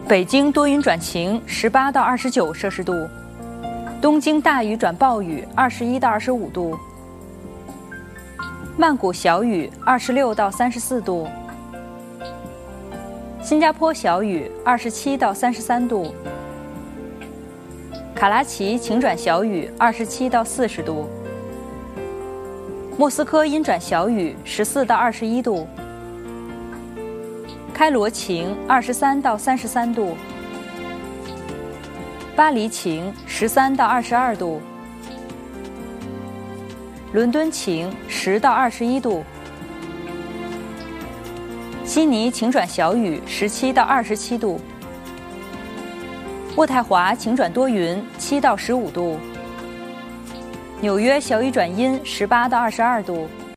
北京多云转晴，18到29摄氏度；东京大雨转暴雨，21到25度；曼谷小雨，26到34度；新加坡小雨，27到33度；卡拉奇晴转小雨，27到40度；莫斯科阴转小雨，14到21度；开罗晴，23到33度；巴黎晴，13到22度；伦敦晴，10到21度；悉尼晴转小雨，17到27度；渥太华晴转多云，7到15度；纽约小雨转阴，18到22度；